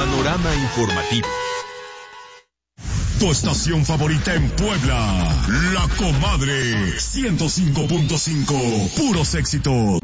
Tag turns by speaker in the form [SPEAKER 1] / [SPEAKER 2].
[SPEAKER 1] Panorama informativo.
[SPEAKER 2] Tu estación favorita en Puebla, La Comadre 105.5, puros éxitos.